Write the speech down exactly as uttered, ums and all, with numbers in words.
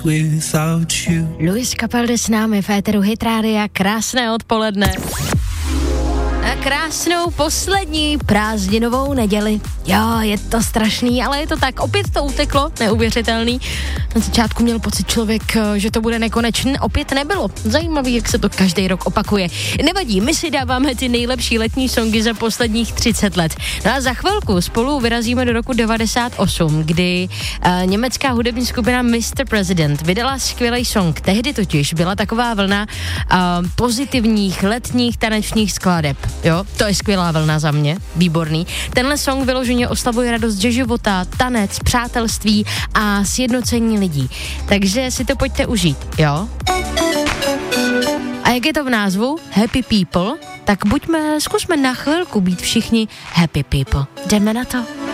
without you. Luis Capaldi s námi v éteru Hit Rádia. Krásné odpoledne. A krásnou poslední prázdninovou neděli. Jo, je to strašný, ale je to tak. Opět to uteklo, neuvěřitelný. Na začátku měl pocit člověk, že to bude nekonečný. Opět nebylo. Zajímavý, jak se to každý rok opakuje. Nevadí, my si dáváme ty nejlepší letní songy za posledních třicet let. No a za chvilku spolu vyrazíme do roku devadesát osm, kdy uh, německá hudební skupina mister President vydala skvělý song. Tehdy totiž byla taková vlna uh, pozitivních letních tanečních skladeb. Jo, to je skvělá vlna za mě, výborný. Tenhle song vyloženě oslavuje radost ze života, tanec, přátelství a sjednocení lidí. Takže si to pojďte užít, jo? A jak je to v názvu? Happy People? Tak buďme, zkusme na chvilku být všichni happy people. Jdeme na to.